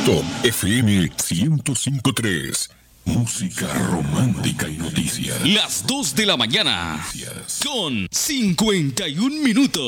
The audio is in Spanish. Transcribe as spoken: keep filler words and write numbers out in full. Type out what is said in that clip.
Top F M ciento cinco punto tres. Música romántica y noticias. Las dos de la mañana con cincuenta y un minutos.